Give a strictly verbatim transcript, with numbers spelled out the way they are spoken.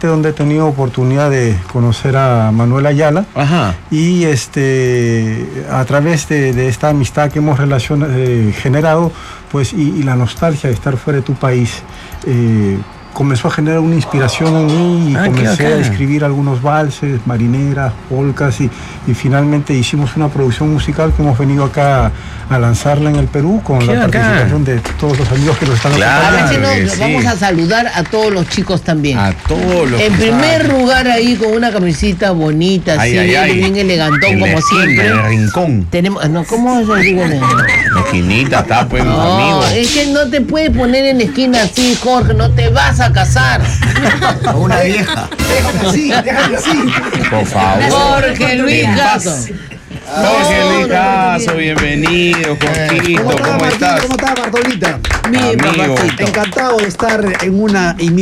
precisamente donde he tenido oportunidad de conocer a Manuel Ayala. Ajá. Y este, a través de, de esta amistad que hemos relaciona, eh, generado, pues, y, y la nostalgia de estar fuera de tu país, eh, comenzó a generar una inspiración en mí y ah, comencé a escribir algunos valses, marineras, polcas y, y finalmente hicimos una producción musical que hemos venido acá a, a lanzarla en el Perú con qué la bacán. participación de todos los amigos que nos están Claro. A ver si acompañando. nos sí. vamos a saludar a todos los chicos también. A todos los En que primer saben. lugar ahí con una camisita bonita, Ay, así, ay, bien, ay. bien elegantón En la como esquina, siempre. en el rincón. Tenemos, no, ¿cómo se digo? La esquinita está, pues, No, amigo. es que no te puedes poner en la esquina así, Jorge, no te vas a casar. A una vieja. Déjame así, déjame así. Por favor. Jorge Luis Caso. Jorge Luis No, no, Caso, bienvenido, Jorgito, ¿Cómo está, ¿cómo Martín? estás? ¿Cómo está, Bartolita? Bien, Amigo. papacito. Encantado de estar en una